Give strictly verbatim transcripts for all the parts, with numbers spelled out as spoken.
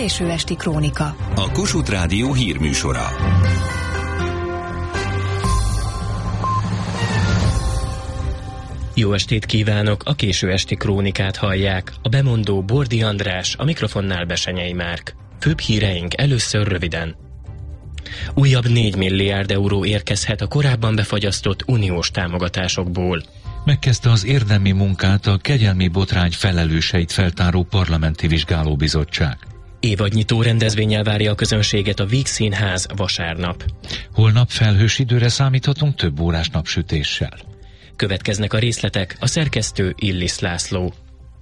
késő esti krónika. A Kossuth Rádió hírműsora. Jó estét kívánok, a késő esti krónikát hallják. A bemondó Bordi András, a mikrofonnál Besenyei Márk. Főbb híreink először röviden. Újabb négy milliárd euró érkezhet a korábban befagyasztott uniós támogatásokból. Megkezdte az érdemi munkát a kegyelmi botrány felelőseit feltáró parlamenti vizsgálóbizottság. Évadnyitó rendezvénnyel várja a közönséget a Víg Színház vasárnap. Holnap felhős időre számíthatunk több órás napsütéssel. Következnek a részletek, a szerkesztő Illis László.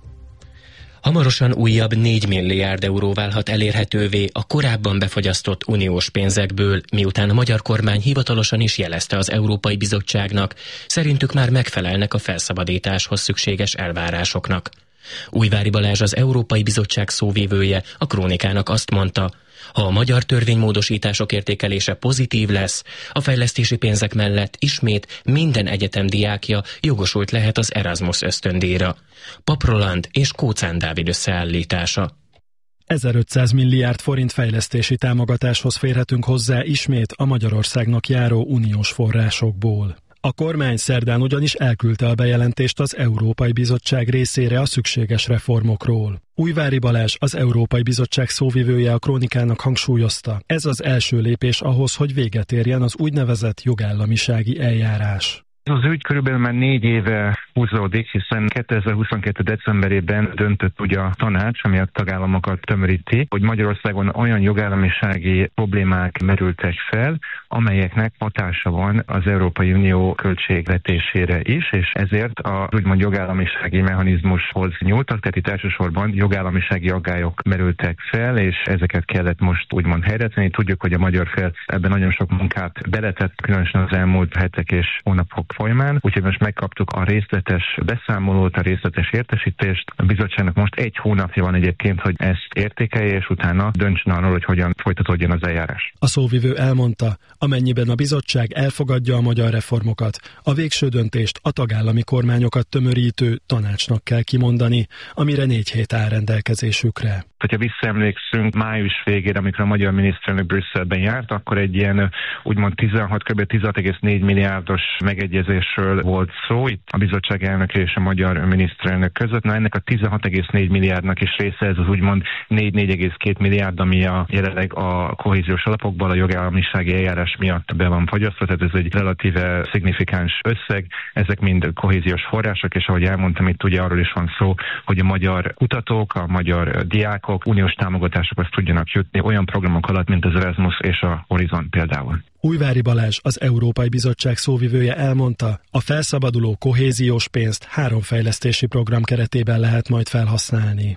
Hamarosan újabb négy milliárd euró válhat elérhetővé a korábban befagyasztott uniós pénzekből, miután a magyar kormány hivatalosan is jelezte az Európai Bizottságnak, szerintük már megfelelnek a felszabadításhoz szükséges elvárásoknak. Újvári Balázs, az Európai Bizottság szóvivője, a krónikának azt mondta, ha a magyar törvénymódosítások értékelése pozitív lesz, a fejlesztési pénzek mellett ismét minden egyetem diákja jogosult lehet az Erasmus ösztöndíjra. Pap Roland és Kóczán Dávid összeállítása. ezerötszáz milliárd forint fejlesztési támogatáshoz férhetünk hozzá ismét a Magyarországnak járó uniós forrásokból. A kormány szerdán ugyanis elküldte a bejelentést az Európai Bizottság részére a szükséges reformokról. Újvári Balázs, az Európai Bizottság szóvivője, a krónikának hangsúlyozta, ez az első lépés ahhoz, hogy véget érjen az úgynevezett jogállamisági eljárás. Az ügy körülbelül már négy éve húzódik, hiszen kétezer-huszonkettő decemberében döntött ugye a tanács, ami a tagállamokat tömöríti, hogy Magyarországon olyan jogállamisági problémák merültek fel, amelyeknek hatása van az Európai Unió költségvetésére is, és ezért a úgymond jogállamisági mechanizmushoz nyúltak, tehát itt elsősorban jogállamisági aggályok merültek fel, és ezeket kellett most úgymond helyretenni. Tudjuk, hogy a magyar fél ebben nagyon sok munkát beletett, különösen az elmúlt hetek és hónapok folyamán, úgyhogy most megkaptuk a részletes beszámolót, a részletes értesítést. A bizottságnak most egy hónapja van egyébként, hogy ezt értékelje, és utána döntsön arról, hogy hogyan folytatódjon az eljárás. A szóvivő elmondta, amennyiben a bizottság elfogadja a magyar reformokat, a végső döntést a tagállami kormányokat tömörítő tanácsnak kell kimondani, amire négy hét áll rendelkezésükre. Ha visszaemlékszünk május végére, amikor a magyar miniszterelnök Brüsszelben járt, akkor egy ilyen úgymond tizenhat, kb. tizenhat egész négy milliárdos megegyezésről volt szó itt a bizottság elnöke és a magyar miniszterelnök között. Na, ennek a tizenhat egész négy milliárdnak is része ez az úgymond négy egész két milliárd, ami a jelenleg a kohéziós alapokból a jogállamisági eljárás miatt be van fagyasztva, tehát ez egy relatíve szignifikáns összeg. Ezek mind kohéziós források, és ahogy elmondtam, itt ugye arról is van szó, hogy a magyar kutatók, a magyar diákok uniós támogatásokhoz tudjanak jutni olyan programok alatt, mint az Erasmus és a Horizon például. Újvári Balázs, az Európai Bizottság szóvivője elmondta, a felszabaduló kohéziós pénzt három fejlesztési program keretében lehet majd felhasználni.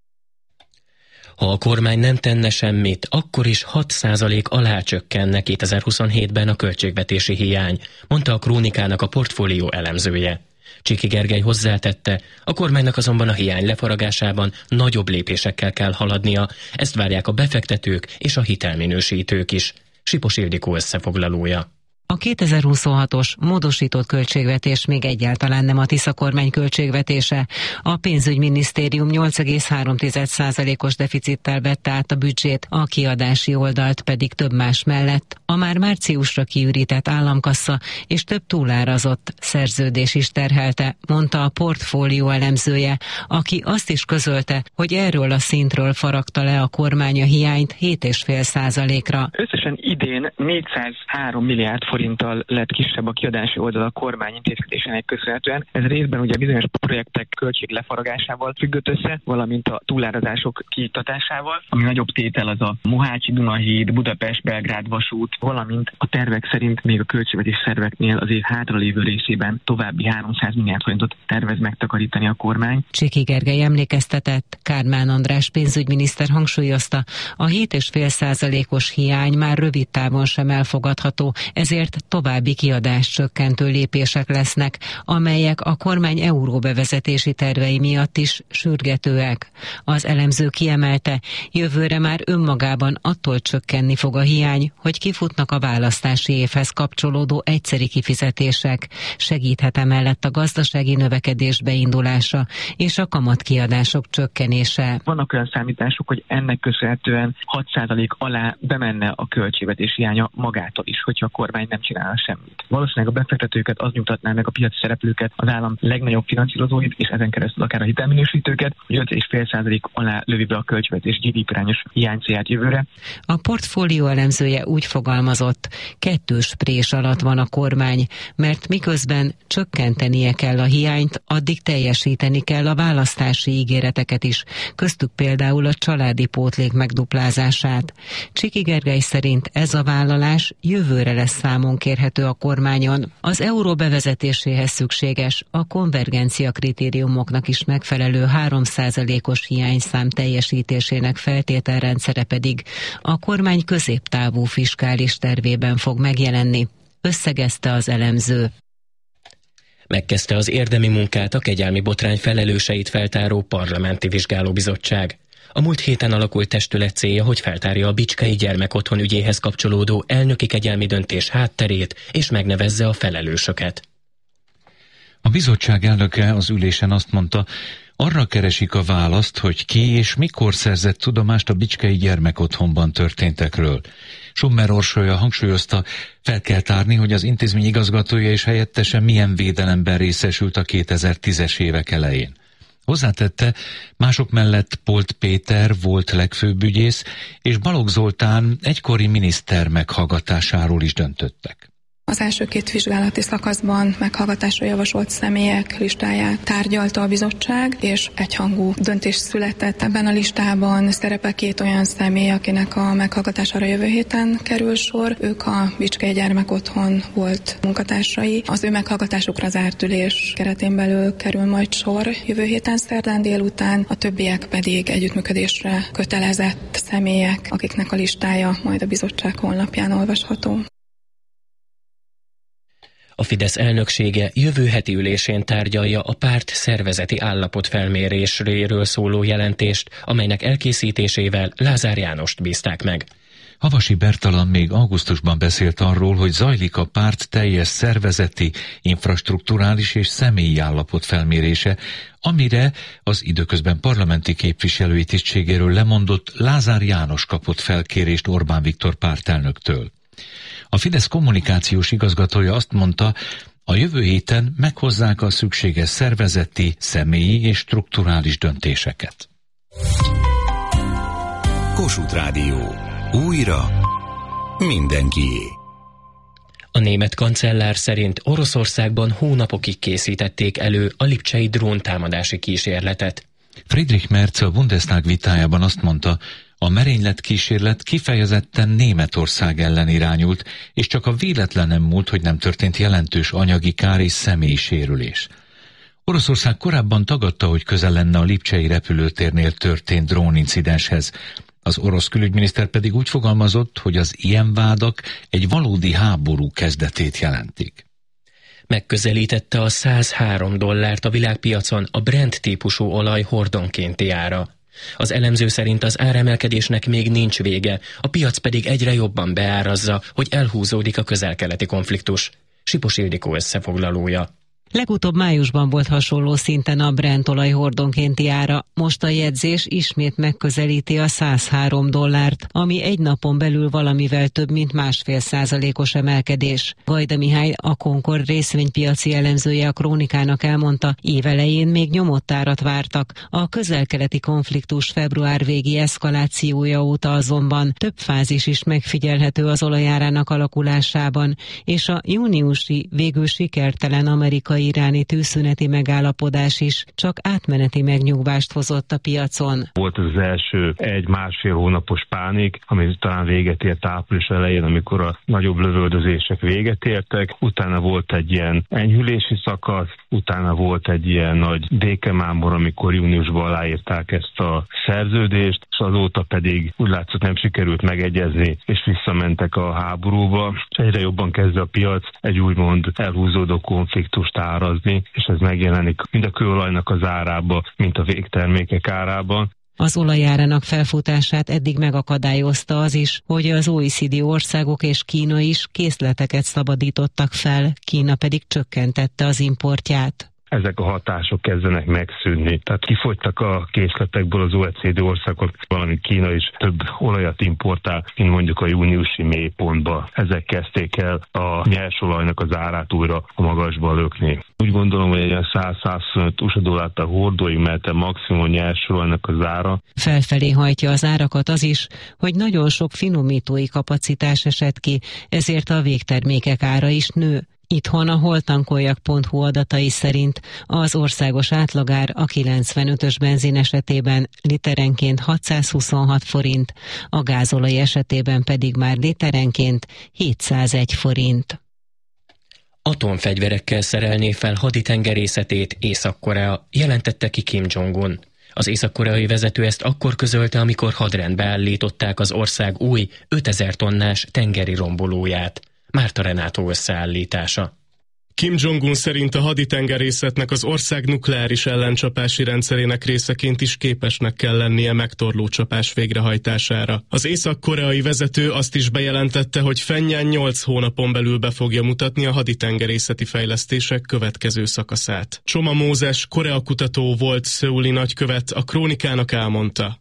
Ha a kormány nem tenne semmit, akkor is hat százalék alá csökkenne kétezer-huszonhétben a költségvetési hiány, mondta a krónikának a portfólió elemzője. Csiki Gergely hozzátette, a kormánynak azonban a hiány lefaragásában nagyobb lépésekkel kell haladnia, ezt várják a befektetők és a hitelminősítők is. Sipos Ildikó összefoglalója. A kétezer-huszonhatos módosított költségvetés még egyáltalán nem a Tisza kormány költségvetése. A pénzügyminisztérium nyolc egész három százalékos deficittel vette át a büdzsét, a kiadási oldalt pedig több más mellett a már márciusra kiürített államkassa és több túlárazott szerződés is terhelte, mondta a portfólió elemzője, aki azt is közölte, hogy erről a szintről faragta le a kormány a hiányt hét egész öt százalékra. Összesen idén négyszázhárom milliárd forinttal lett kisebb a kiadási oldal a kormány intézkedésének köszönhetően. Ez részben ugye bizonyos projektek költség lefaragásával függött össze, valamint a túlárazások kiiktatásával. Ami nagyobb tétel az a Mohácsi-Dunahíd, Budapest-Belgrád vasút, valamint a tervek szerint még a költségvetés szerveknél az év hátralévő részében további háromszáz milliárd forintot tervez megtakarítani a kormány. Csiki Gergely emlékeztetett, Kármán András pénzügyminiszter hangsúlyozta, a hét egész öt százalékos hiány már rövid távon sem elfogadható, ezért ezért további kiadáscsökkentő lépések lesznek, amelyek a kormány euróbevezetési tervei miatt is sürgetőek. Az elemző kiemelte, jövőre már önmagában attól csökkenni fog a hiány, hogy kifutnak a választási évhez kapcsolódó egyszeri kifizetések. Segíthet emellett a gazdasági növekedés beindulása és a kamatkiadások csökkenése. Vannak olyan számítások, hogy ennek köszönhetően hat százalék alá bemenne a költségvetés hiánya magától is, hogyha a kormány nem csinálna semmit. Valószínűleg a befektetőket az nyugtatná meg, a piaci szereplőket, az állam legnagyobb finanszírozóit, és ezen keresztül akár a hitelminősítőket, hogy öt egész öt százalék alá lövi be a költségvetés gé dé pé-arányos hiánycélját jövőre. A portfólió elemzője úgy fogalmazott, kettős prés alatt van a kormány, mert miközben csökkentenie kell a hiányt, addig teljesíteni kell a választási ígéreteket is, köztük például a családi pótlék megduplázását. Csiki Gergely szerint ez a vállalás jövőre lesz számon kérhető a kormányon. Az euró bevezetéséhez szükséges, a konvergencia kritériumoknak is megfelelő három százalékos hiányszám teljesítésének feltételrendszere pedig a kormány középtávú fiskális tervében fog megjelenni, összegezte az elemző. Megkezdte az érdemi munkát a kegyelmi botrány felelőseit feltáró parlamenti vizsgálóbizottság. A múlt héten alakult testület célja, hogy feltárja a Bicskei Gyermekotthon ügyéhez kapcsolódó elnöki kegyelmi döntés hátterét, és megnevezze a felelősöket. A bizottság elnöke az ülésen azt mondta, arra keresik a választ, hogy ki és mikor szerzett tudomást a Bicskei Gyermekotthonban történtekről. Summer Orsolya hangsúlyozta, fel kell tárni, hogy az intézmény igazgatója és helyettese milyen védelemben részesült a kétezer-tízes évek elején. Hozzátette, mások mellett Polt Péter volt legfőbb ügyész, és Balogh Zoltán egykori miniszter meghallgatásáról is döntöttek. Az első két vizsgálati szakaszban meghallgatásra javasolt személyek listáját tárgyalta a bizottság, és egyhangú döntés született. Ebben a listában szerepel két olyan személy, akinek a meghallgatására jövő héten kerül sor. Ők a Bicskei Gyermekotthon volt munkatársai. Az ő meghallgatásukra zárt ülés keretén belül kerül majd sor jövő héten szerdán délután, a többiek pedig együttműködésre kötelezett személyek, akiknek a listája majd a bizottság honlapján olvasható. A Fidesz elnöksége jövő heti ülésén tárgyalja a párt szervezeti állapotfelmérésről szóló jelentést, amelynek elkészítésével Lázár Jánost bízták meg. Havasi Bertalan még augusztusban beszélt arról, hogy zajlik a párt teljes szervezeti, infrastrukturális és személyi állapot felmérése, amire az időközben parlamenti képviselői tisztségéről lemondott Lázár János kapott felkérést Orbán Viktor pártelnöktől. A Fidesz kommunikációs igazgatója azt mondta, a jövő héten meghozzák a szükséges szervezeti, személyi és strukturális döntéseket. Kossuth Rádió. Újra mindenkié. A német kancellár szerint Oroszországban hónapokig készítették elő a lipcsei dróntámadási kísérletet. Friedrich Merz a Bundestag vitájában azt mondta, a merényletkísérlet kifejezetten Németország ellen irányult, és csak a véletlenem múlt, hogy nem történt jelentős anyagi kár és személyi sérülés. Oroszország korábban tagadta, hogy közel lenne a lipcsei repülőtérnél történt drónincidenshez. Az orosz külügyminiszter pedig úgy fogalmazott, hogy az ilyen vádak egy valódi háború kezdetét jelentik. Megközelítette a százhárom dollárt a világpiacon a Brent típusú olaj hordonkénti ára. Az elemző szerint az áremelkedésnek még nincs vége, a piac pedig egyre jobban beárazza, hogy elhúzódik a közel-keleti konfliktus. Sipos Ildikó összefoglalója. Legutóbb májusban volt hasonló szinten a Brent olaj hordonkénti ára, most a jegyzés ismét megközelíti a százhárom dollárt, ami egy napon belül valamivel több mint másfél százalékos emelkedés. Gajda Mihály, a Concord részvénypiaci elemzője a Krónikának elmondta, évelején még nyomott árat vártak. A közel-keleti konfliktus február végi eszkalációja óta azonban több fázis is megfigyelhető az olajárának alakulásában, és a júniusi végül sikertelen amerikai amerikai-iráni tűzszüneti megállapodás is csak átmeneti megnyugvást hozott a piacon. Volt az első egy-másfél hónapos pánik, ami talán véget ért április elején, amikor a nagyobb lövöldözések véget értek. Utána volt egy ilyen enyhülési szakasz, utána volt egy ilyen nagy békemámor, amikor júniusban aláírták ezt a szerződést, és azóta pedig úgy látszott nem sikerült megegyezni, és visszamentek a háborúba. Egyre jobban kezd a piac egy úgymond elhúzódó konfliktust árazni, és ez megjelenik mind a kőolajnak az árába, mint a végtermékek árában. Az olajárának felfutását eddig megakadályozta az is, hogy az o e cé dé országok és Kína is készleteket szabadítottak fel, Kína pedig csökkentette az importját. Ezek a hatások kezdenek megszűnni. Tehát kifogytak a készletekből az o e cé dé országok, valamint Kína is több olajat importál, mint mondjuk a júniusi mélypontba. Ezek kezdték el a nyersolajnak az árát újra a magasba lökni. Úgy gondolom, hogy egy száz-százhuszonöt u es á dollárt a hordóig mehet maximum a nyersolajnak az ára. Felfelé hajtja az árakat az is, hogy nagyon sok finomítói kapacitás esett ki, ezért a végtermékek ára is nő. Itthon a holtankoljak pont hu adatai szerint az országos átlagár a kilencvenötös benzin esetében literenként hatszázhuszonhat forint, a gázolaj esetében pedig már literenként hétszázegy forint. Atomfegyverekkel szerelné fel haditengerészetét Észak-Korea, jelentette ki Kim Jong-un. Az észak-koreai vezető ezt akkor közölte, amikor hadrendbe állították az ország új ötezer tonnás tengeri rombolóját. Márta Renátó összeállítása. Kim Jong-un szerint a haditengerészetnek az ország nukleáris ellencsapási rendszerének részeként is képesnek kell lennie megtorló csapás végrehajtására. Az észak-koreai vezető azt is bejelentette, hogy Phenján nyolc hónapon belül be fogja mutatni a haditengerészeti fejlesztések következő szakaszát. Csoma Mózes, Korea kutató volt szöuli nagykövet, a Krónikának elmondta.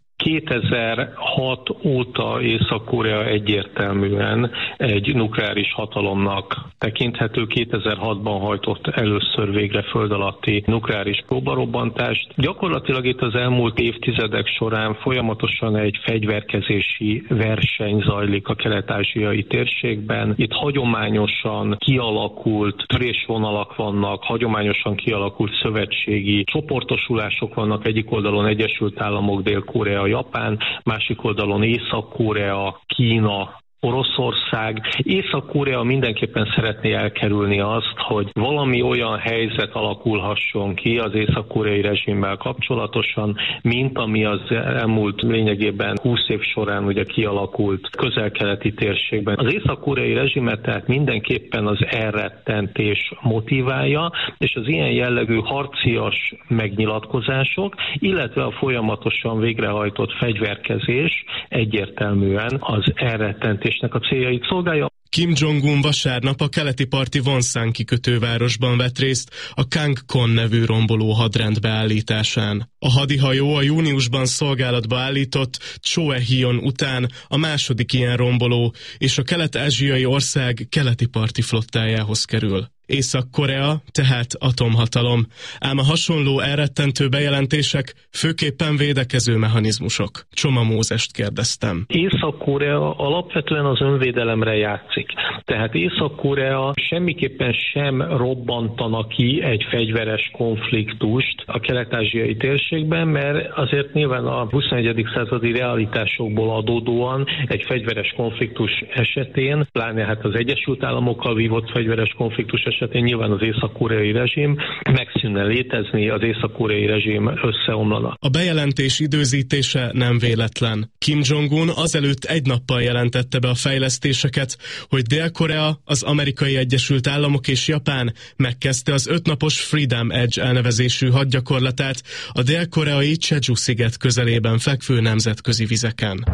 kétezer-hat óta Észak-Korea egyértelműen egy nukleáris hatalomnak tekinthető. kétezer-hatban hajtott először végre föld alatti nukleáris próbarobbantást. Gyakorlatilag itt az elmúlt évtizedek során folyamatosan egy fegyverkezési verseny zajlik a kelet-ázsiai térségben. Itt hagyományosan kialakult törésvonalak vannak, hagyományosan kialakult szövetségi csoportosulások vannak. Egyik oldalon Egyesült Államok, Dél-Korea, Japán, másik oldalon Észak-Korea, Kína, Oroszország. Észak-Korea mindenképpen szeretné elkerülni azt, hogy valami olyan helyzet alakulhasson ki az észak-koreai rezsimmel kapcsolatosan, mint ami az elmúlt lényegében húsz év során ugye kialakult közel-keleti térségben. Az észak-koreai rezsimet tehát mindenképpen az elrettentés motiválja, és az ilyen jellegű harcias megnyilatkozások, illetve a folyamatosan végrehajtott fegyverkezés egyértelműen az elrettentés a céljait szolgálja. Kim Jong-un vasárnap a keleti parti Wonsan kikötővárosban vett részt a Kangkon nevű romboló hadrend beállításán. A hadihajó a júniusban szolgálatba állított Choehyun után a második ilyen romboló, és a kelet-ázsiai ország keleti parti flottájához kerül. Észak-Korea, tehát atomhatalom, ám a hasonló elrettentő bejelentések főképpen védekező mechanizmusok. Csoma Mózest kérdeztem. Észak-Korea alapvetően az önvédelemre játszik. Tehát Észak-Korea semmiképpen sem robbantana ki egy fegyveres konfliktust a kelet-ázsiai térségben, mert azért nyilván a huszonegyedik századi realitásokból adódóan egy fegyveres konfliktus esetén, pláne hát az Egyesült Államokkal vívott fegyveres konfliktus esetén nyilván az észak-koreai rezsim megszűnne létezni, az észak-koreai rezsim összeomlana. A bejelentés időzítése nem véletlen. Kim Jong-un azelőtt egy nappal jelentette be a fejlesztéseket, hogy Dél-Korea, az Amerikai Egyesült Államok és Japán megkezdte az ötnapos Freedom Edge elnevezésű hadgyakorlatát a dél-koreai Jeju-sziget közelében fekvő nemzetközi vizeken.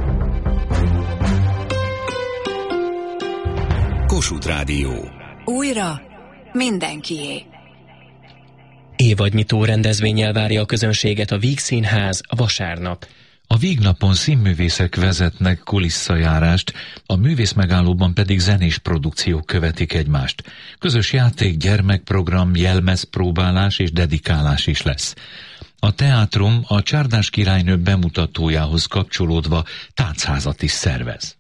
Kossuth Rádió. Újra mindenkié. Évadnyitó rendezvénnyel várja a közönséget a Víg Színház vasárnap. A Vígnapon színművészek vezetnek kulisszajárást, a művészmegállóban pedig zenés produkciók követik egymást. Közös játék, gyermekprogram, jelmezpróbálás és dedikálás is lesz. A teátrum a Csárdás királynő bemutatójához kapcsolódva táncházat is szervez.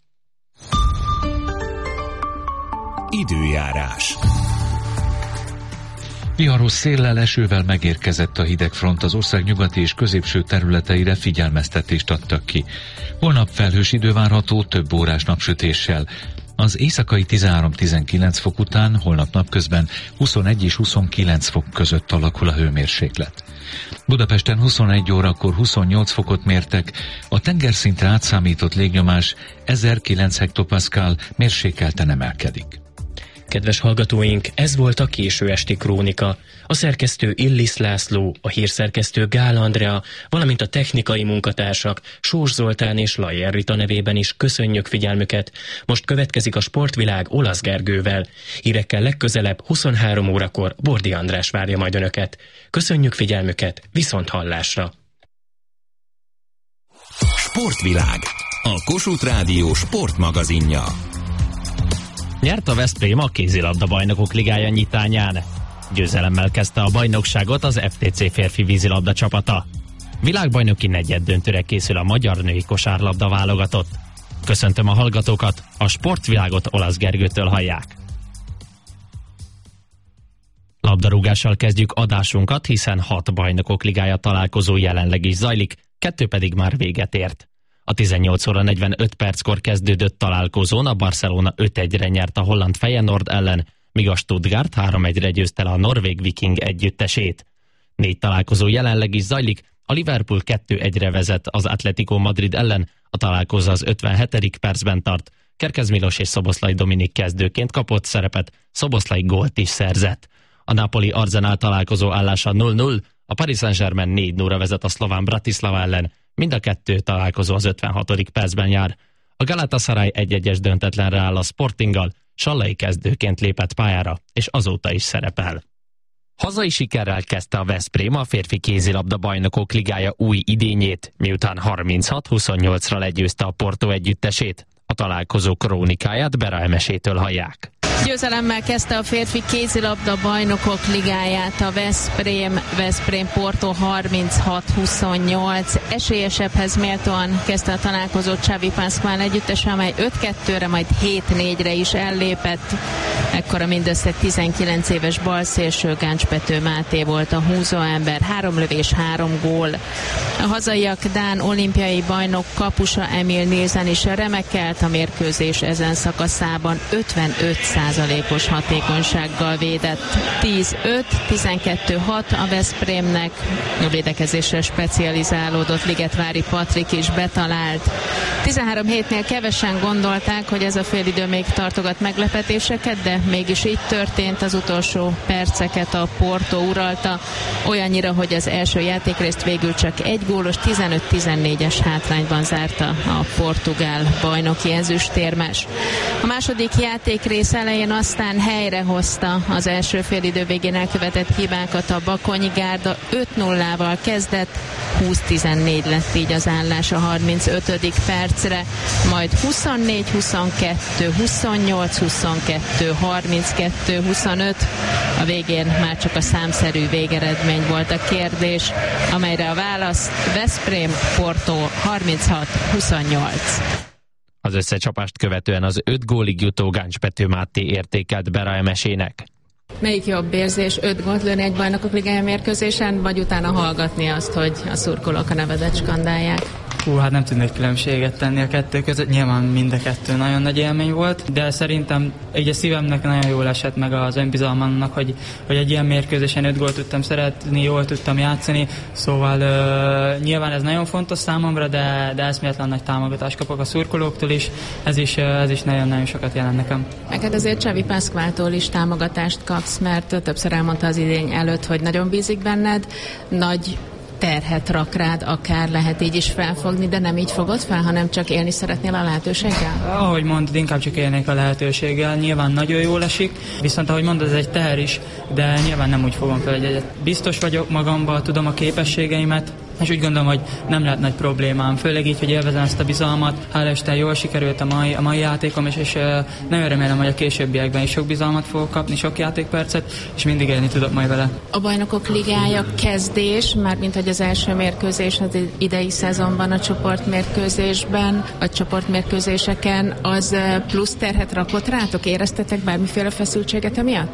Időjárás. Viharos széllel, esővel megérkezett a hidegfront, az ország nyugati és középső területeire figyelmeztetést adtak ki. Holnap felhős idő várható, több órás napsütéssel. Az éjszakai tizenhárom-tizenkilenc fok után holnap napközben huszonegy és huszonkilenc fok között alakul a hőmérséklet. Budapesten huszonegy órakor huszonnyolc fokot mértek, a tengerszintre átszámított légnyomás ezerkilenc hektopaszkál, mérsékelten emelkedik. Kedves hallgatóink, ez volt a késő esti krónika. A szerkesztő Illis László, a hírszerkesztő Gál Andrea, valamint a technikai munkatársak Sós Zoltán és Lajer Rita nevében is köszönjük figyelmüket. Most következik a Sportvilág Olasz Gergővel. Hírekkel legközelebb huszonhárom órakor Bordi András várja majd önöket. Köszönjük figyelmüket, viszont hallásra! Sportvilág, a Kossuth Rádió sportmagazinja. Nyert a Veszprém a kézilabda bajnokok ligája nyitányán. Győzelemmel kezdte a bajnokságot az ef té cé férfi vízilabda csapata. Világbajnoki negyeddöntőre készül a magyar női kosárlabda válogatott. Köszöntöm a hallgatókat, a Sportvilágot Olasz Gergőtől hallják. Labdarúgással kezdjük adásunkat, hiszen hat bajnokok ligája találkozó jelenleg is zajlik, kettő pedig már véget ért. A tizennyolc óra negyvenöt perckor kezdődött találkozón a Barcelona öt egyre nyert a holland Feyenoord ellen, míg a Stuttgart három egyre győzte le a norvég Viking együttesét. Négy találkozó jelenleg is zajlik, a Liverpool kettő egyre vezet az Atletico Madrid ellen, a találkozó az ötvenhetedik percben tart, Kerkez Milos és Szoboszlai Dominik kezdőként kapott szerepet, Szoboszlai gólt is szerzett. A Napoli Arsenal találkozó állása nulla nulla, a Paris Saint-Germain négy nulla vezet a szlován Bratislava ellen, mind a kettő találkozó az ötvenhatodik percben jár. A Galatasaray egy egyes döntetlenre áll a Sportinggal, Sallai kezdőként lépett pályára, és azóta is szerepel. Hazai sikerrel kezdte a Veszprém a férfi kézilabda bajnokok ligája új idényét, miután harminchat huszonnyolcra legyőzte a Porto együttesét. A találkozó krónikáját Bera Emesétől hallják. Győzelemmel kezdte a férfi kézilabda bajnokok ligáját a Veszprém, Veszprém Porto harminchat huszonnyolc. Esélyesebbhez méltóan kezdte a találkozót Xavi Pascual együttese, amely öt kettőre, majd hét négyre is ellépett. Ekkora mindössze tizenkilenc éves balszélső Gáncs Pető Máté volt a húzóember, három lövés, három gól. A hazaiak dán olimpiai bajnok kapusa Emil Nielsen is remekelt, a mérkőzés ezen szakaszában ötvenöt százalékos hatékonysággal védett. tíz öt, tizenkettő hat a Veszprémnek. A védekezésre specializálódott Ligetvári Patrik is betalált. tizenhárom hétnél kevesen gondolták, hogy ez a félidő még tartogat meglepetéseket, de mégis így történt. Az utolsó perceket a Porto uralta, olyannyira, hogy az első játékrészt végül csak egy gólos tizenöt tizennégyes hátrányban zárta a portugál bajnoki ezüstérmes. A második játékrész elején aztán helyrehozta az első félidő végén elkövetett hibákat a Bakonyi Gárda, öt nullával kezdett, húsz tizennégy lett így az állás a harmincötödik percre, majd huszonnégy huszonkettő, huszonnyolc huszonkettő, harminckettő huszonöt, a végén már csak a számszerű végeredmény volt a kérdés, amelyre a válasz Veszprém Porto harminchat huszonnyolc. Az összecsapást követően az öt gólig jutó Gáncs Pető Máté értékelt Bera Emesének. Melyik jobb érzés, öt gólt lőni egy bajnokok ligája mérkőzésen, vagy utána hallgatni azt, hogy a szurkolók a nevedet skandálják? Hú, hát nem tudnék különbséget tenni a kettő között, nyilván mind a kettő nagyon nagy élmény volt, de szerintem így a szívemnek nagyon jól esett meg az önbizalmamnak, hogy, hogy egy ilyen mérkőzésen öt gólt tudtam szeretni, jól tudtam játszani, szóval uh, nyilván ez nagyon fontos számomra, de, de eszméletlen nagy támogatást kapok a szurkolóktól is, ez is, uh, ez is nagyon-nagyon sokat jelent nekem. Neked azért Xavi Pascualtól is támogatást kapsz, mert többször elmondta az idény előtt, hogy nagyon bízik benned, nagy terhet rak rád, akár lehet így is felfogni, de nem így fogod fel, hanem csak élni szeretnél a lehetőséggel? Ahogy mondod, inkább csak élnék a lehetőséggel, nyilván nagyon jól esik, viszont ahogy mondod, ez egy teher is, de nyilván nem úgy fogom fel, hogy biztos vagyok magamban, tudom a képességeimet, és úgy gondolom, hogy nem lehet nagy problémám, főleg így, hogy élvezem ezt a bizalmat. Hála Isten, jól sikerült a mai, a mai játékom, és, és nagyon remélem, hogy a későbbiekben is sok bizalmat fogok kapni, sok játékpercet, és mindig élni tudok majd vele. A Bajnokok Ligája kezdés, mármint hogy az első mérkőzés az idei szezonban a csoportmérkőzésben, vagy csoportmérkőzéseken, az plusz terhet rakott rátok? Éreztetek bármiféle feszültséget emiatt?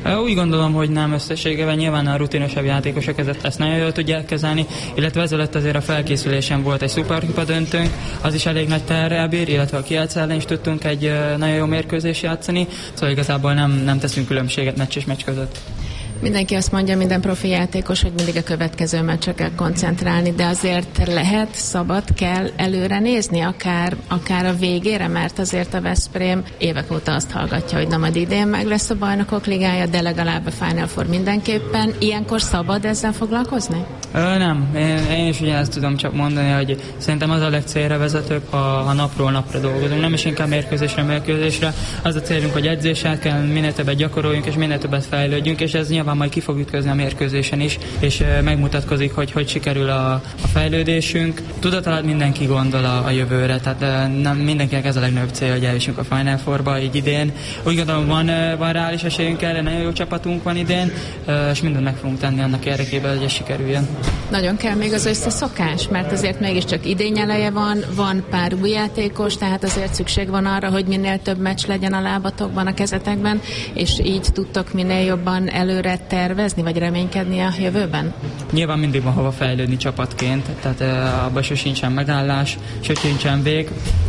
Úgy gondolom, hogy nem összességében, nyilván a rutinosabb játékosok ezt nagyon jól tudják kezelni, illetve ezelőtt azért a felkészülésen volt egy szuperkupa döntőnk, az is elég nagy terrel bír, illetve a Kielc ellen is tudtunk egy nagyon jó mérkőzést játszani, szóval igazából nem, nem teszünk különbséget meccs és meccs között. Mindenki azt mondja, minden profi játékos, hogy mindig a következő meccsre kell koncentrálni, de azért lehet, szabad, kell előre nézni, akár, akár a végére, mert azért a Veszprém évek óta azt hallgatja, hogy na majd idén meg lesz a Bajnokok Ligája, de legalább a Final Four mindenképpen. Ilyenkor szabad ezzel foglalkozni? Ö, nem, én, én is ugye ezt tudom csak mondani, hogy szerintem az a legcélra vezetőbb, ha, ha napról napra dolgozunk, nem is inkább mérkőzésre mérkőzésre. Az a célunk, hogy edzéssel kell minél többet gyakoroljunk, és minél többet fejlődjünk, és ez nyilván majd ki fog ütközni a mérkőzésen is, és megmutatkozik, hogy hogy sikerül a, a fejlődésünk. Tudat alatt mindenki gondol a, a jövőre, tehát nem mindenkinek ez a legnagyobb cél, hogy eljussunk a Final Fourba így idén. Úgy gondolom, van, van reális esélyünk erre, nagyon jó csapatunk van idén, és mindent meg fogunk tenni annak érdekében, hogy ez sikerüljön. Nagyon kell még az összeszokás, mert azért mégiscsak idény eleje van, van pár új játékos, tehát azért szükség van arra, hogy minél több meccs legyen a lábatokban, a kezetekben, és így tudtok minél jobban előre tervezni, vagy reménykedni a jövőben? Nyilván mindig van hova fejlődni csapatként, tehát uh, abban sosincsen megállás, sosincsen vég.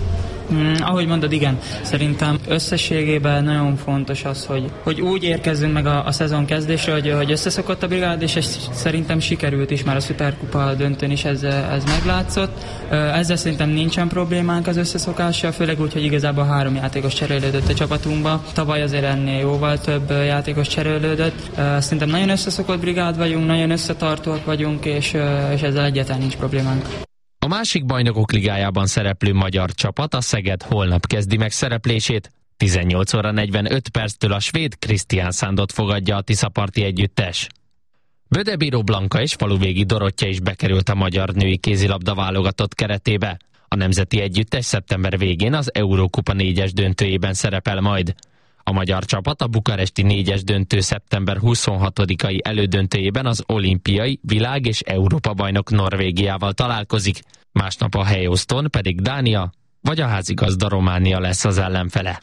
Mm, ahogy mondod, igen, szerintem összességében nagyon fontos az, hogy, hogy úgy érkezzünk meg a, a szezon kezdésre, hogy, hogy összeszokott a brigád, és ez szerintem sikerült is, már a szuperkupa döntőn is ez, ez meglátszott. Ezzel szerintem nincsen problémánk az összeszokással, főleg úgy, hogy igazából három játékos cserélődött a csapatunkba. Tavaly azért ennél jóval több játékos cserélődött. Szerintem nagyon összeszokott brigád vagyunk, nagyon összetartóak vagyunk, és, és ezzel egyáltalán nincs problémánk. A másik Bajnokok Ligájában szereplő magyar csapat, a Szeged holnap kezdi meg szereplését. tizennyolc óra negyvenöt perctől a svéd Kristiansandot fogadja a Tiszaparti együttes. Bödebíró Blanka és Faluvégi Dorottya is bekerült a magyar női kézilabda válogatott keretébe. A nemzeti együttes szeptember végén az Eurókupa négyes döntőjében szerepel majd. A magyar csapat a bukaresti négyes döntő szeptember huszonhatodikai elődöntőjében az olimpiai, világ- és Európa-bajnok Norvégiával találkozik. Másnap a helyoszton pedig Dánia vagy a házigazda Románia lesz az ellenfele.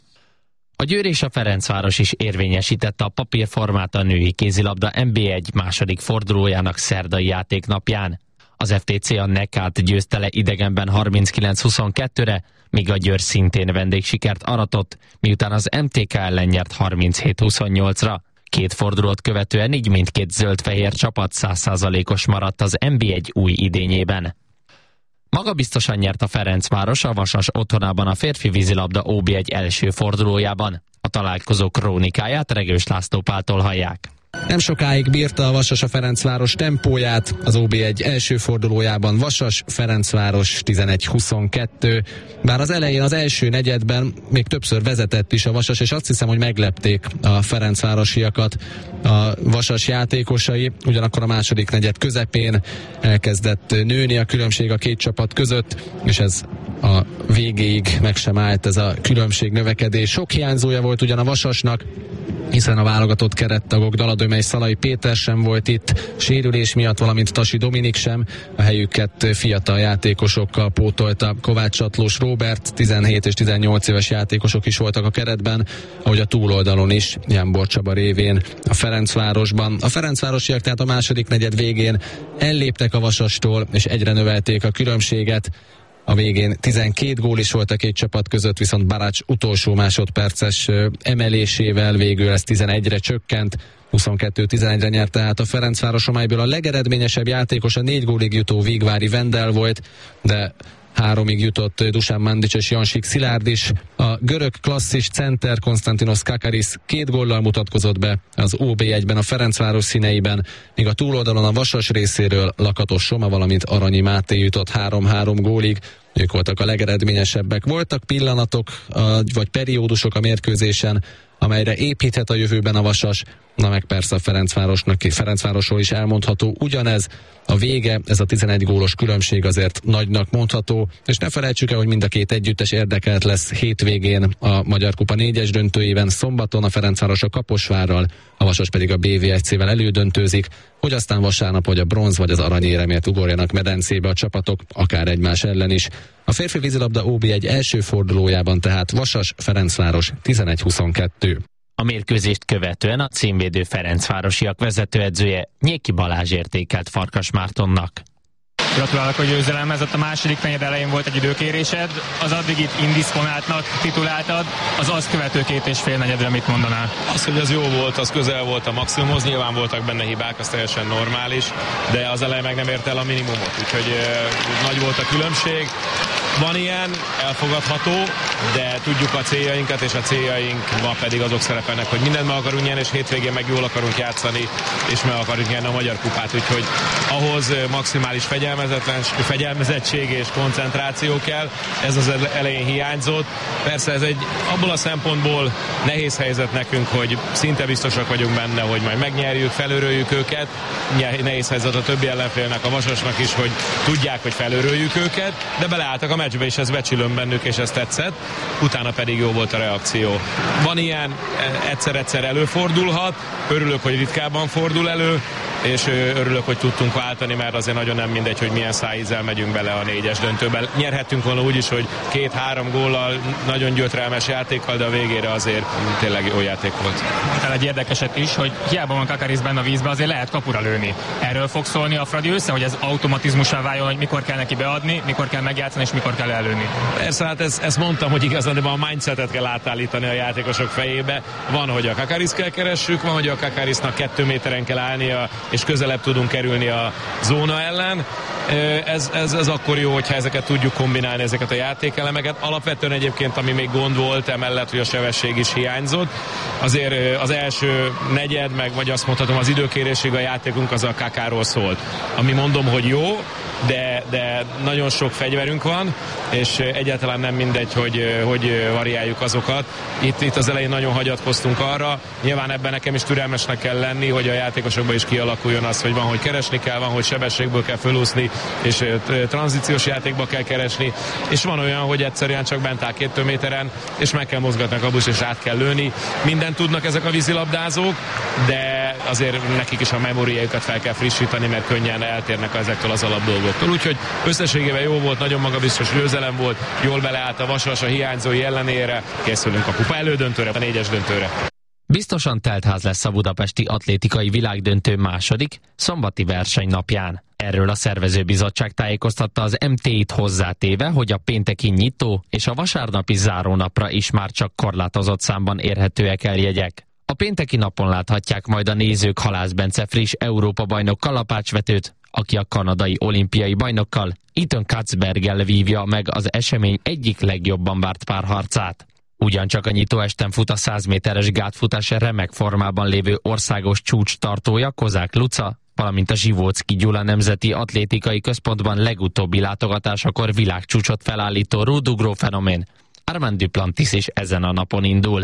A Győr és a Ferencváros is érvényesítette a papírformát a női kézilabda en bé egy második fordulójának szerdai játéknapján. Az ef té cé a Nekát győzte le idegenben harminckilenc huszonkettőre, míg a Győr szintén vendégsikert aratott, miután az em té ká ellen nyert harminchét huszonnyolcra. Két fordulót követően így mindkét zöld-fehér csapat száz százalékos maradt az en bé egy új idényében. Magabiztosan nyert a Ferencváros a Vasas otthonában a férfi vízilabda ó bé egy első fordulójában. A találkozó krónikáját Regős László Páltól hallják. Nem sokáig bírta a Vasas a Ferencváros tempóját, az ó bé egy első fordulójában Vasas, Ferencváros tizenegy huszonkettő. Bár az elején az első negyedben még többször vezetett is a Vasas, és azt hiszem, hogy meglepték a ferencvárosiakat a Vasas játékosai, ugyanakkor a második negyed közepén elkezdett nőni a különbség a két csapat között, és ez a végéig meg sem állt, ez a különbség növekedés. Sok hiányzója volt ugyan a Vasasnak, hiszen a válogatott kerettagok Daladöme és Szalai Péter sem volt itt, sérülés miatt, valamint Tasi Dominik sem. A helyüket fiatal játékosokkal pótolta Kovács Csatlós Róbert, tizenhét és tizennyolc éves játékosok is voltak a keretben, ahogy a túloldalon is, Jánbor Csaba révén a Ferencvárosban. A ferencvárosiak tehát a második negyed végén elléptek a Vasastól, és egyre növelték a különbséget. A végén tizenkét gól is volt a két csapat között, viszont Barács utolsó másodperces emelésével végül ez tizenegyre csökkent. huszonkettő tizenegyre nyert tehát a Ferencváros, amelyből a legeredményesebb játékos a négy gólig jutó Vigvári Vendel volt, de háromig jutott Dusan Mandic és Jansik Szilárd is. A görög klasszis center Konstantinos Kakaris két góllal mutatkozott be az ó bé egyben a Ferencváros színeiben, míg a túloldalon a Vasas részéről Lakatos Soma, valamint Aranyi Máté jutott három-három gólig. Ők voltak a legeredményesebbek. Voltak pillanatok vagy periódusok a mérkőzésen, amelyre építhet a jövőben a Vasas, na meg persze a Ferencvárosnak, Ferencvárosról is elmondható ugyanez. A vége, ez a tizenegy gólos különbség azért nagynak mondható, és ne felejtsük el, hogy mind a két együttes érdekelt lesz hétvégén a Magyar Kupa négyes döntőjében, szombaton a Ferencváros a Kaposvárral, a Vasas pedig a bé vé egy cével elődöntőzik, hogy aztán vasárnap vagy a bronz vagy az aranyéremért ugorjanak medencébe a csapatok, akár egymás ellen is. A férfi vízilabda ó bé egy első fordulójában tehát Vasas, Ferencváros tizenegy huszonkettő. A mérkőzést követően a címvédő Ferencvárosiak vezetőedzője Nyéki Balázs értékelt Farkas Mártonnak. Gratulálok a győzelemhez, ott a második negyed elején volt egy időkérésed, az addigit indisponáltnak tituláltad, az azt követő két és fél negyedre mit mondanál? Az, hogy az jó volt, az közel volt a maximumhoz, nyilván voltak benne hibák, az teljesen normális, de az elején meg nem ért el a minimumot, úgyhogy uh, nagy volt a különbség. Van ilyen, elfogadható, de tudjuk a céljainkat, és a céljaink ma pedig azok szerepelnek, hogy mindent meg akarunk nyerni, és hétvégén meg jól akarunk játszani, és meg akarunk nyerni a Magyar Kupát, úgyhogy ahhoz maximális fegyelmezettség és koncentráció kell, ez az elején hiányzott. Persze ez egy abból a szempontból nehéz helyzet nekünk, hogy szinte biztosak vagyunk benne, hogy majd megnyerjük, felőröljük őket. Nehéz helyzet a többi ellenfélnek, a Vasasnak is, hogy tudják, hogy felőröljük őket, de beleálltak a meccsbe, és ez becsülöm bennük, és ez tetszett. Utána pedig jó volt a reakció. Van ilyen, egyszer-egyszer előfordulhat, örülök, hogy ritkábban fordul elő, és örülök, hogy tudtunk váltani, mert azért nagyon nem mindegy, hogy milyen szájízzel megyünk bele a négyes döntőben. Nyerhettünk volna úgy is, hogy két-három góllal, nagyon gyötrelmes játékkal, de a végére azért tényleg jó játék volt. Tehát egy érdekeset is, hogy hiába van Kakaris benne a vízbe, azért lehet kapura lőni. Erről fog szólni a Fradi össze, hogy ez automatizmussá váljon, hogy mikor kell neki beadni, mikor kell megjátszani, és mikor kell előni. Persze, hát ezt, ezt mondtam, hogy igazán a mindsetet kell átállítani a játékosok fejébe. Van, hogy a Kakaris kell keressük, van, hogy a Kakarisnak kettő méteren kell állnia, és közelebb tudunk kerülni a zóna ellen. Ez, ez, ez akkor jó, hogyha ezeket tudjuk kombinálni, ezeket a játékelemeket. Alapvetően egyébként, ami még gond volt, emellett, hogy a sebesség is hiányzott. Azért az első negyed, meg vagy azt mondhatom, az időkérésig a játékunk az a Kakáról szólt. Ami mondom, hogy jó, de, de nagyon sok fegyverünk van, és egyáltalán nem mindegy, hogy, hogy variáljuk azokat. Itt, itt az elején nagyon hagyatkoztunk arra. Nyilván ebben nekem is türelmesnek kell lenni, hogy a játékosokban is kialakuljon az, hogy van, hogy keresni kell, van, hogy sebességből kell fölúszni, és tranzíciós játékba kell keresni, és van olyan, hogy egyszerűen csak bent áll két méteren, és meg kell mozgatni a kabus, és át kell lőni. Mindent tudnak ezek a vízilabdázók, de azért nekik is a memóriájukat fel kell frissíteni, mert könnyen eltérnek ezektől az alapdolgoktól. Úgyhogy összességében jó volt, nagyon magabiztos győzelem volt, jól beleállt a Vasas a hiányzói ellenére, készülünk a kupa elődöntőre, a négyes döntőre. Biztosan teltház lesz a budapesti atlétikai világdöntő második, szombati versenynapján. Erről a szervezőbizottság tájékoztatta az em té í-t hozzátéve, hogy a pénteki nyitó és a vasárnapi zárónapra is már csak korlátozott számban érhetőek el jegyek. A pénteki napon láthatják majd a nézők Halász Bence friss Európa-bajnok kalapácsvetőt, aki a kanadai olimpiai bajnokkal, Ethan Katzberggel vívja meg az esemény egyik legjobban várt párharcát. Ugyancsak a nyitóesten fut a száz méteres gátfutás remek formában lévő országos csúcs tartója, Kozák Luca, valamint a Zsivóczky Gyula Nemzeti Atlétikai Központban legutóbbi látogatásakor világcsúcsot felállító rúdugró fenomén. Armand Duplantis is ezen a napon indul.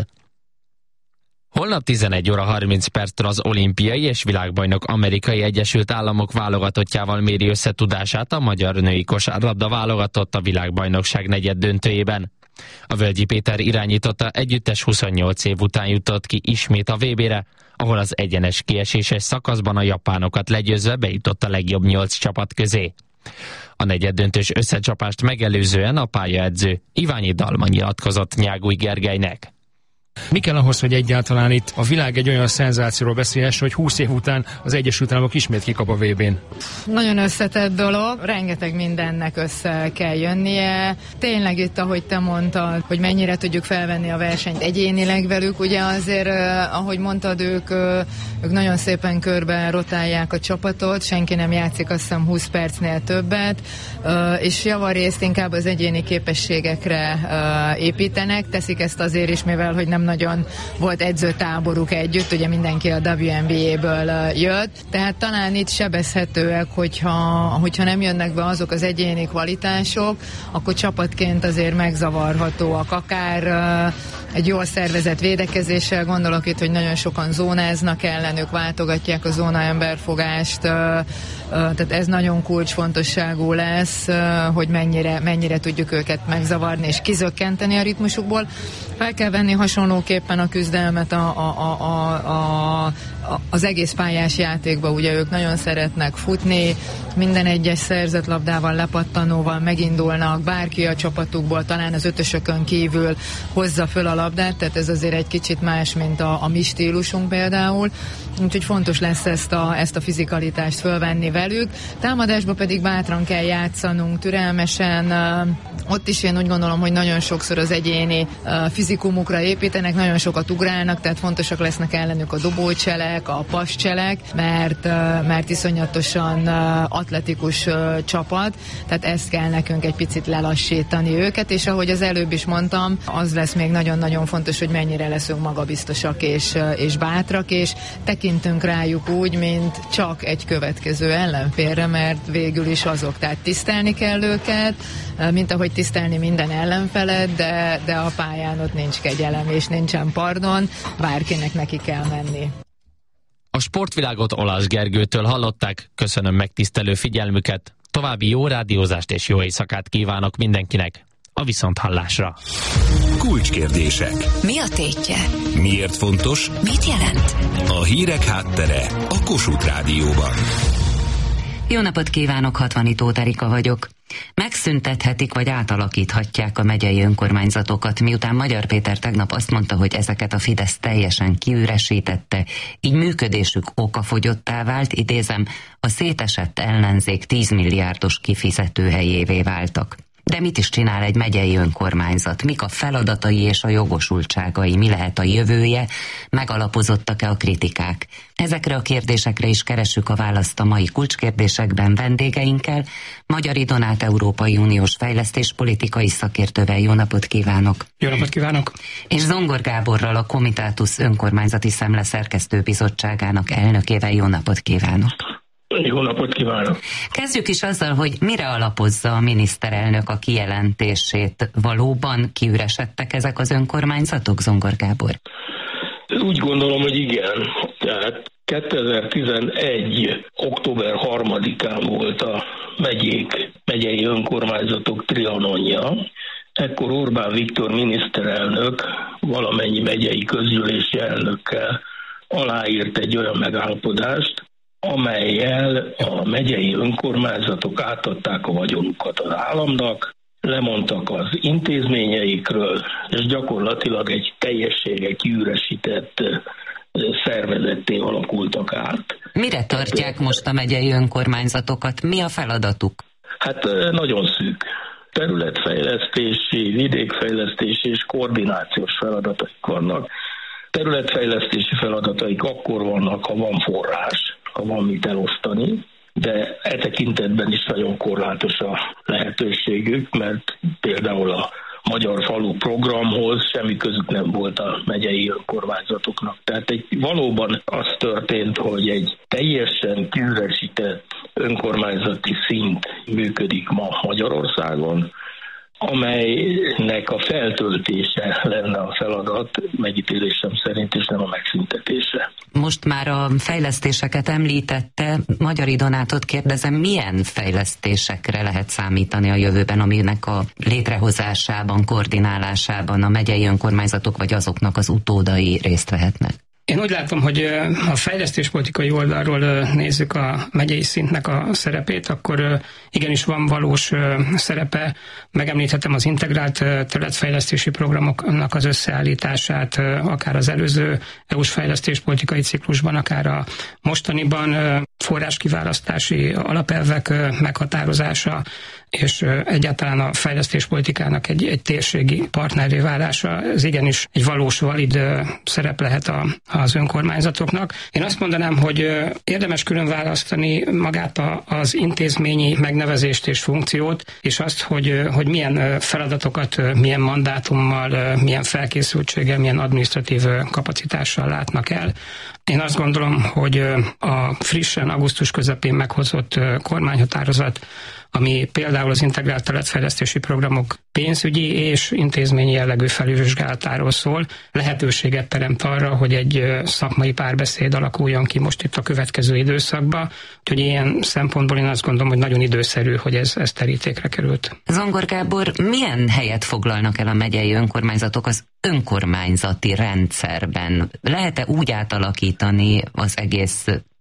Holnap tizenegy óra harminc perckor az olimpiai és világbajnok Amerikai Egyesült Államok válogatottjával méri összetudását a magyar női kosárlabda válogatott a világbajnokság negyed döntőjében. A Völgyi Péter irányította együttes huszonnyolc év után jutott ki ismét a vé bére, ahol az egyenes kieséses szakaszban a japánokat legyőzve bejutott a legjobb nyolc csapat közé. A negyeddöntős összecsapást megelőzően a pályaedző Iványi Dalma nyilatkozott Nyágúj Gergelynek. Mi kell ahhoz, hogy egyáltalán itt a világ egy olyan szenzációról beszélhess, hogy húsz év után az Egyesült Államok ismét kikap a vé bén? Nagyon összetett dolog, rengeteg mindennek össze kell jönnie. Tényleg itt, ahogy te mondtad, hogy mennyire tudjuk felvenni a versenyt egyénileg velük, ugye azért, eh, ahogy mondtad, ők, eh, ők nagyon szépen körbe rotálják a csapatot, senki nem játszik azt hiszem húsz percnél többet, eh, és javarészt inkább az egyéni képességekre eh, építenek, teszik ezt azért is, mivel hogy nem nagyon volt edzőtáboruk együtt, ugye mindenki a dupla vé en bé á-ből jött, tehát talán itt sebezhetőek, hogyha, hogyha nem jönnek be azok az egyéni kvalitások, akkor csapatként azért megzavarhatóak, akár egy jól szervezett védekezéssel, gondolok itt, hogy nagyon sokan zónáznak ellenük, váltogatják a zónaemberfogást, tehát ez nagyon kulcsfontosságú lesz, hogy mennyire, mennyire tudjuk őket megzavarni és kizökkenteni a ritmusukból. Fel kell venni hasonlóképpen a küzdelmet a, a, a, a, a, az egész pályás játékba, ugye ők nagyon szeretnek futni, minden egyes szerzett labdával, lepattanóval megindulnak, bárki a csapatukból, talán az ötösökön kívül hozza föl a labdát, tehát ez azért egy kicsit más, mint a, a mi stílusunk például. Úgyhogy fontos lesz ezt a, ezt a fizikalitást fölvenni velük. Támadásba pedig bátran kell játszanunk, türelmesen. Ott is én úgy gondolom, hogy nagyon sokszor az egyéni fizikumukra építenek, nagyon sokat ugrálnak, tehát fontosak lesznek ellenük a dobócselek, a pascselek, mert, mert iszonyatosan atletikus csapat, tehát ezt kell nekünk egy picit lelassítani őket, és ahogy az előbb is mondtam, az lesz még nagyon-nagyon fontos, hogy mennyire leszünk magabiztosak és, és bátrak, és tekintünk rájuk úgy, mint csak egy következő ellenfélre, mert végül is azok, tehát tisztelni kell őket, mint ahogy tisztelni minden ellenfelet, de, de a pályán ott nincs kegyelem és nincsen pardon, bárkinek neki kell menni. A sportvilágot Olasz Gergőtől hallották, köszönöm megtisztelő figyelmüket, további jó rádiózást és jó éjszakát kívánok mindenkinek, a viszonthallásra. Kulcskérdések. Mi a tétje? Miért fontos? Mit jelent? A hírek háttere a Kossuth Rádióban. Jó napot kívánok, Hatvani Tóth Erika vagyok. Megszüntethetik vagy átalakíthatják a megyei önkormányzatokat, miután Magyar Péter tegnap azt mondta, hogy ezeket a Fidesz teljesen kiüresítette, így működésük okafogyottá vált, idézem, a szétesett ellenzék tíz milliárdos kifizetőhelyévé váltak. De mit is csinál egy megyei önkormányzat? Mik a feladatai és a jogosultságai? Mi lehet a jövője? Megalapozottak-e a kritikák? Ezekre a kérdésekre is keressük a választ a mai kulcskérdésekben vendégeinkkel. Magyari Donát Európai Uniós fejlesztéspolitikai szakértővel. Jó napot kívánok! Jó napot kívánok! És Zongor Gáborral, a Comitatus önkormányzati szemle szerkesztőbizottságának elnökével. Jó napot kívánok! Jó napot kívánok! Kezdjük is azzal, hogy mire alapozza a miniszterelnök a kijelentését. Valóban kiüresedtek ezek az önkormányzatok, Zongor Gábor? Úgy gondolom, hogy igen. Tehát kétezer-tizenegy. október harmadikán volt a megyék, megyei önkormányzatok trianonja. Ekkor Orbán Viktor miniszterelnök valamennyi megyei közgyűlési elnökkel aláírt egy olyan megállapodást, amellyel a megyei önkormányzatok átadták a vagyonukat az államnak, lemondtak az intézményeikről, és gyakorlatilag egy teljességgel kiüresített szervezetté alakultak át. Mire tartják most a megyei önkormányzatokat? Mi a feladatuk? Hát nagyon szűk. Területfejlesztési, vidékfejlesztési és koordinációs feladataik vannak. Területfejlesztési feladataik akkor vannak, ha van forrás, ha van mit elosztani, de e tekintetben is nagyon korlátos a lehetőségük, mert például a Magyar Falu programhoz semmi közük nem volt a megyei önkormányzatoknak. Tehát egy, valóban az történt, hogy egy teljesen kiüresített önkormányzati szint működik ma Magyarországon, amelynek a feltöltése lenne a feladat, megítélésem szerint, és nem a megszüntetése. Most már a fejlesztéseket említette, Magyari Donátot kérdezem, milyen fejlesztésekre lehet számítani a jövőben, aminek a létrehozásában, koordinálásában a megyei önkormányzatok vagy azoknak az utódai részt vehetnek? Én úgy látom, hogy ha a fejlesztéspolitikai oldalról nézzük a megyei szintnek a szerepét, akkor igenis van valós szerepe. Megemlíthetem az integrált területfejlesztési programoknak az összeállítását, akár az előző é u-s fejlesztéspolitikai ciklusban, akár a mostaniban, forráskiválasztási alapelvek meghatározása, és egyáltalán a fejlesztéspolitikának egy, egy térségi partnerré válása, ez igenis egy valós, valid szerep lehet a, az önkormányzatoknak. Én azt mondanám, hogy érdemes külön választani magát a, az intézményi megnevezést és funkciót, és azt, hogy, hogy milyen feladatokat, milyen mandátummal, milyen felkészültséggel, milyen adminisztratív kapacitással látnak el. Én azt gondolom, hogy a frissen augusztus közepén meghozott kormányhatározat, ami például az integrált területfejlesztési programok pénzügyi és intézményi jellegű felülvizsgálatáról szól, lehetőséget teremt arra, hogy egy szakmai párbeszéd alakuljon ki most itt a következő időszakban, úgyhogy ilyen szempontból én azt gondolom, hogy nagyon időszerű, hogy ez, ez terítékre került. Zongor Gábor, milyen helyet foglalnak el a megyei önkormányzatok az önkormányzati rendszerben? Lehet-e úgy átalakítani az egész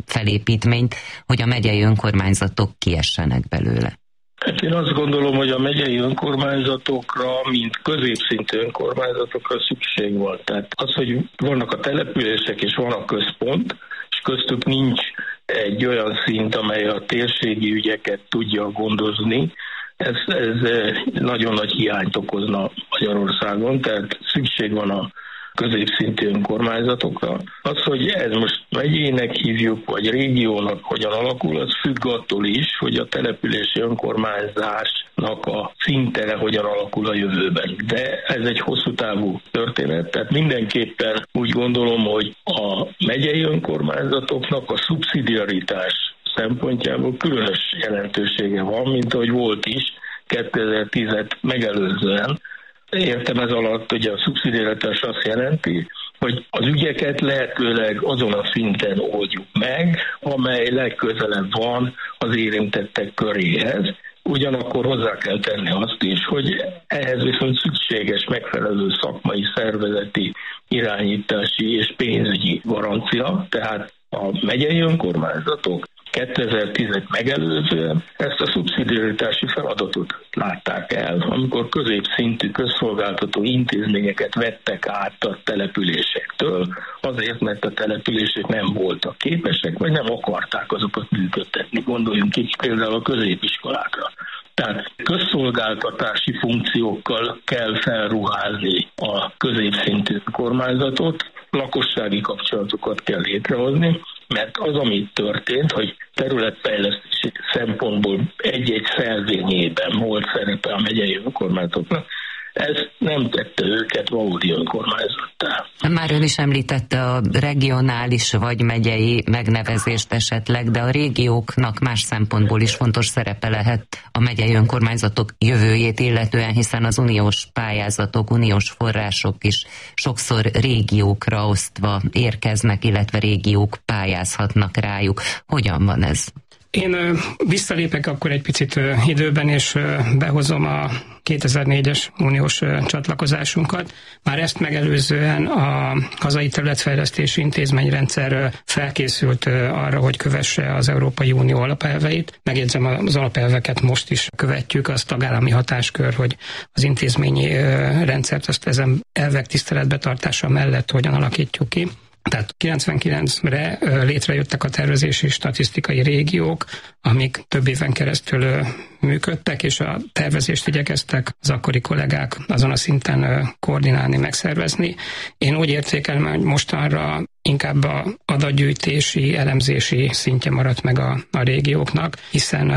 felépítményt, hogy a megyei önkormányzatok kiessenek belőle? Hát én azt gondolom, hogy a megyei önkormányzatokra, mint középszintű önkormányzatokra szükség van. Tehát az, hogy vannak a települések és van a központ, és köztük nincs egy olyan szint, amely a térségi ügyeket tudja gondozni, ez, ez nagyon nagy hiányt okozna Magyarországon, tehát szükség van a középszintű önkormányzatokra. Az, hogy ez most megyének hívjuk, vagy régiónak hogyan alakul, az függ attól is, hogy a települési önkormányzásnak a szintele hogyan alakul a jövőben. De ez egy hosszú távú történet, tehát mindenképpen úgy gondolom, hogy a megyei önkormányzatoknak a szubszidiaritás szempontjából különös jelentősége van, mint ahogy volt is kétezer-tízet megelőzően. Értem ez alatt, hogy a szubszidiaritás azt jelenti, hogy az ügyeket lehetőleg azon a szinten oldjuk meg, amely legközelebb van az érintettek köréhez. Ugyanakkor hozzá kell tenni azt is, hogy ehhez viszont szükséges megfelelő szakmai, szervezeti, irányítási és pénzügyi garancia, tehát a megyei önkormányzatok kétezer-tízet megelőzően ezt a szubszidiaritási feladatot látták el, amikor középszintű közszolgáltató intézményeket vettek át a településektől, azért, mert a települések nem voltak képesek, vagy nem akarták azokat működtetni. Gondoljunk itt például a középiskolákra. Tehát közszolgáltatási funkciókkal kell felruházni a középszintű kormányzatot, lakossági kapcsolatokat kell létrehozni, mert az, ami történt, hogy területfejlesztési szempontból egy-egy szervényében volt szerepe a megyei önkormányzatoknak, ez nem tette őket valódi önkormányzattá. Már ön is említette a regionális vagy megyei megnevezést esetleg, de a régióknak más szempontból is fontos szerepe lehet a megyei önkormányzatok jövőjét illetően, hiszen az uniós pályázatok, uniós források is sokszor régiókra osztva érkeznek, illetve régiók pályázhatnak rájuk. Hogyan van ez? Én visszalépek akkor egy picit időben, és behozom a kétezer-négyes uniós csatlakozásunkat. Már ezt megelőzően a hazai területfejlesztési intézményrendszer felkészült arra, hogy kövesse az Európai Unió alapelveit. Megjegyzem, az alapelveket most is követjük, az tagállami hatáskör, hogy az intézményi rendszert azt ezen elvek tiszteletbetartása mellett hogyan alakítjuk ki. Tehát kilencvenkilencre létrejöttek a tervezési statisztikai régiók, amik több éven keresztül működtek, és a tervezést igyekeztek az akkori kollégák azon a szinten koordinálni, megszervezni. Én úgy értékelem, hogy mostanra inkább a adatgyűjtési, elemzési szintje maradt meg a, a régióknak, hiszen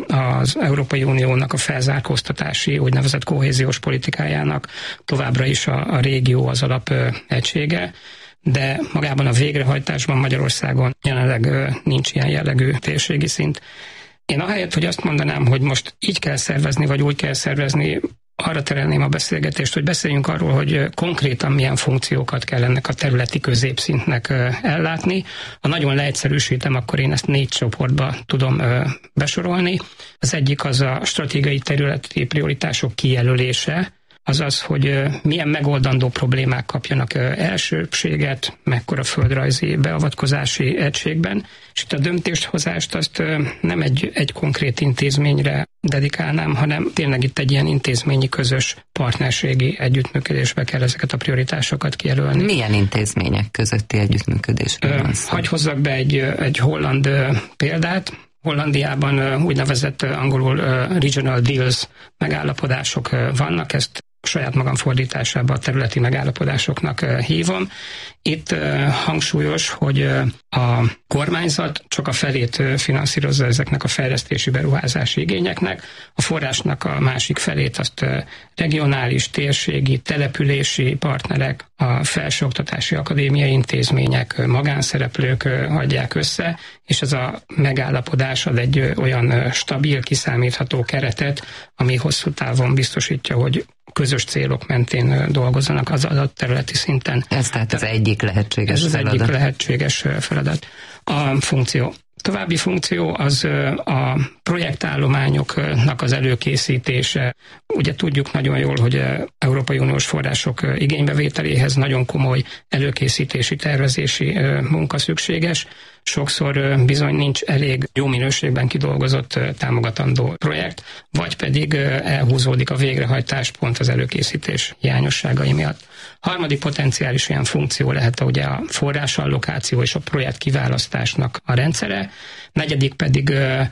az Európai Uniónak a felzárkóztatási, úgynevezett kohéziós politikájának továbbra is a, a régió az alap egysége, de magában a végrehajtásban Magyarországon jelenleg nincs ilyen jellegű térségi szint. Én ahelyett, hogy azt mondanám, hogy most így kell szervezni, vagy úgy kell szervezni, arra terelném a beszélgetést, hogy beszéljünk arról, hogy konkrétan milyen funkciókat kell ennek a területi középszintnek ellátni. Ha nagyon leegyszerűsítem, akkor én ezt négy csoportba tudom besorolni. Az egyik az a stratégiai területi prioritások kijelölése, azaz, hogy milyen megoldandó problémák kapjanak elsőbséget, mekkora földrajzi beavatkozási egységben, és itt a döntéshozást azt nem egy, egy konkrét intézményre dedikálnám, hanem tényleg itt egy ilyen intézményi közös partnerségi együttműködésbe kell ezeket a prioritásokat kijelölni. Milyen intézmények közötti együttműködésről van szó? Hagy hozzak be egy, egy holland példát. Hollandiában úgynevezett angolul regional deals megállapodások vannak, ezt saját magam fordításában a területi megállapodásoknak hívom. Itt hangsúlyos, hogy a kormányzat csak a felét finanszírozza ezeknek a fejlesztési beruházási igényeknek, a forrásnak a másik felét azt regionális, térségi, települési partnerek, a felsőoktatási akadémiai intézmények, magánszereplők adják össze, és ez a megállapodás ad egy olyan stabil, kiszámítható keretet, ami hosszú távon biztosítja, hogy közös célok mentén dolgozzanak az adott területi szinten. Ez tehát az egyik lehetséges Ez az feladat. egyik lehetséges feladat. A funkció. További funkció az a projektállományoknak az előkészítése. Ugye tudjuk nagyon jól, hogy Európai Uniós források igénybevételéhez nagyon komoly előkészítési, tervezési munka szükséges. sokszor bizony nincs elég jó minőségben kidolgozott támogatandó projekt, vagy pedig elhúzódik a végrehajtás pont az előkészítés hiányosságai miatt. Harmadik potenciális olyan funkció lehet ugye a forrásallokáció és a projekt kiválasztásnak a rendszere, negyedik pedig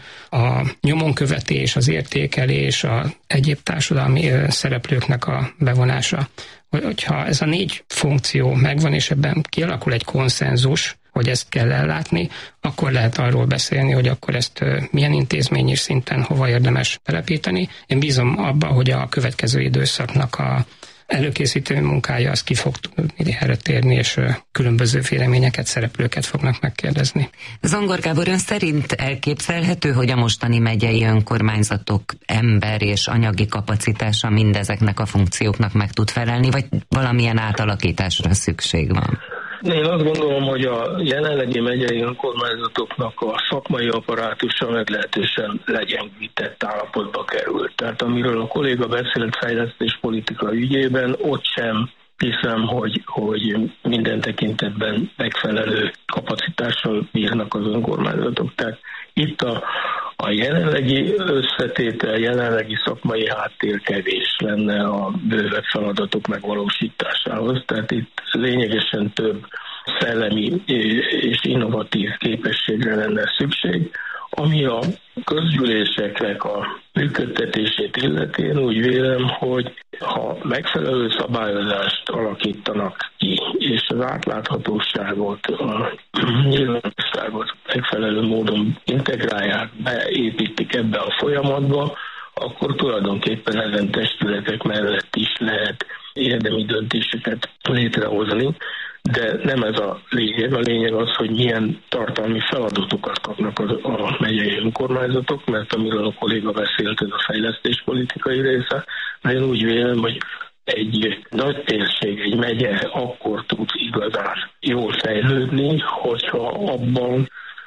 a nyomonkövetés, az értékelés, a egyéb társadalmi szereplőknek a bevonása. Hogyha ez a négy funkció megvan, és ebben kialakul egy konszenzus, hogy ezt kell ellátni, akkor lehet arról beszélni, hogy akkor ezt milyen intézményi szinten hova érdemes telepíteni. Én bízom abba, hogy a következő időszaknak a előkészítő munkája az ki fog tudni erre térni, és különböző véleményeket, szereplőket fognak megkérdezni. Zongor Gábor, ön szerint elképzelhető, hogy a mostani megyei önkormányzatok ember és anyagi kapacitása mindezeknek a funkcióknak meg tud felelni, vagy valamilyen átalakításra szükség van? Én azt gondolom, hogy a jelenlegi megyei önkormányzatoknak a szakmai apparátusa meglehetősen legyengített állapotba került. Tehát amiről a kolléga beszélt fejlesztéspolitika ügyében, ott sem hiszem, hogy, hogy minden tekintetben megfelelő kapacitással bírnak az önkormányzatok. Tehát itt a, a jelenlegi összetétel, jelenlegi szakmai háttér kevés lenne a bővebb feladatok megvalósításához. Tehát itt lényegesen több szellemi és innovatív képességre lenne szükség, ami a közgyűléseknek a működtetését illeti. Én úgy vélem, hogy ha megfelelő szabályozást alakítanak ki, és az átláthatóságot, a nyilvánosságot megfelelő módon integrálják, beépítik ebbe a folyamatba, akkor tulajdonképpen ezen testületek mellett is lehet érdemi döntéseket létrehozni, de nem ez a lényeg. A lényeg az, hogy milyen tartalmi feladatokat kapnak a, a megyei önkormányzatok, mert amiről a kolléga beszélt, ez a fejlesztéspolitikai része, mert én úgy vélem, hogy egy nagy térség, egy megye akkor tud igazán jól fejlődni, hogyha abban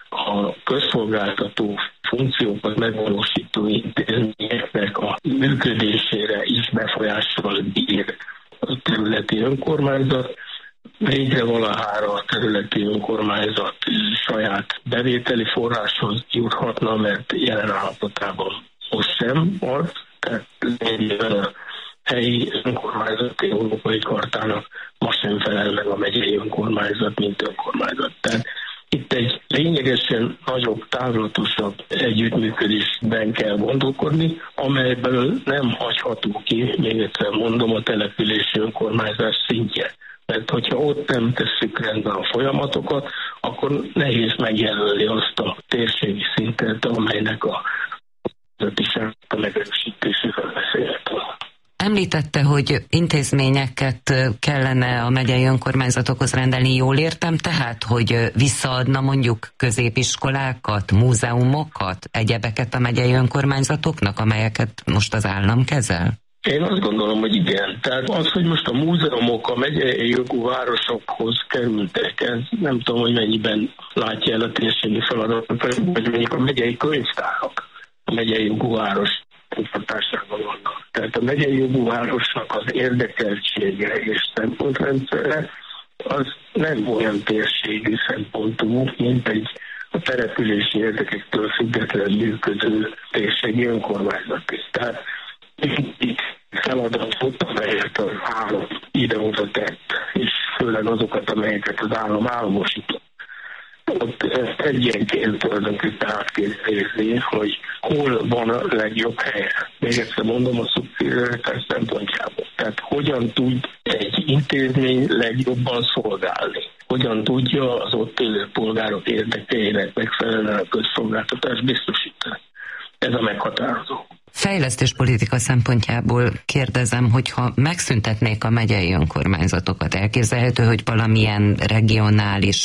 a közszolgáltató funkciókat megvalósító intézményeknek a működésére is befolyással bír a területi önkormányzat. Végre valahára a területi önkormányzat saját bevételi forráshoz juthatna, mert jelen állapotában most sem az, tehát lényegében a helyi önkormányzati európai kartának ma sem felel meg a megyei önkormányzat, mint önkormányzat. Tehát itt egy lényegesen nagyobb, távlatosabb együttműködésben kell gondolkodni, amelyből nem hagyható ki, még egyszer mondom, a települési önkormányzás szintje. Mert hogyha ott nem tesszük rendben a folyamatokat, akkor nehéz megjelölni azt a térségi szintet, amelynek a a megerősítéséről beszélhetünk. Említette, hogy intézményeket kellene a megyei önkormányzatokhoz rendelni. Jól értem tehát, hogy visszaadna mondjuk középiskolákat, múzeumokat, egyebeket a megyei önkormányzatoknak, amelyeket most az állam kezel? Én azt gondolom, hogy igen. Tehát az, hogy most a múzeumok a megyei jogú városokhoz kerültek, ez nem tudom, hogy mennyiben látja el a térségi feladatot, vagy mondjuk a megyei könyvtárak a megyei jogú város hatásában vannak. Tehát a megyei jogú városnak az érdekeltsége és szempontrendszere az nem olyan térségi szempontú, mint egy a települési érdekektől független működő térségi önkormányzat. Tehát itt feladatot, amelyet az állam ide-oda tett, és főleg azokat, amelyeket az állam államosított. Ott ezt egyenként tulajdonképpen át kell nézni, hogy hol van a legjobb helye. Még egyszer mondom, a szubszidiaritás szempontjából. Tehát hogyan tud egy intézmény legjobban szolgálni? Hogyan tudja az ott élő polgárok érdekeinek megfelelően a közszolgáltatást biztosítani? Ez a meghatározó. Fejlesztéspolitika szempontjából kérdezem, hogyha megszüntetnék a megyei önkormányzatokat, elképzelhető, hogy valamilyen regionális